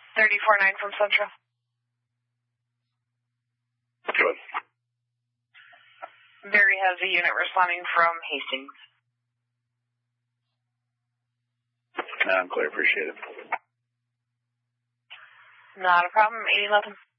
34-9 from Central. Good. Barry has a unit responding from Hastings. I'm clear. Appreciate it. Not a problem. 8011.